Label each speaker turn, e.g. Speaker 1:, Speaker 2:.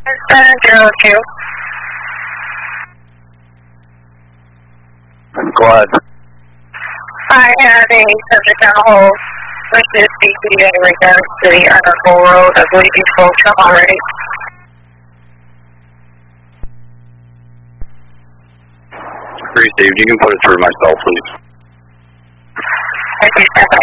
Speaker 1: 702.
Speaker 2: Go ahead.
Speaker 1: I have a subject on hold. Wish to speak to you in regards to the Arnold Road. I believe you spoke to him already.
Speaker 2: Steve, you can put it through myself, please.
Speaker 1: Thank you,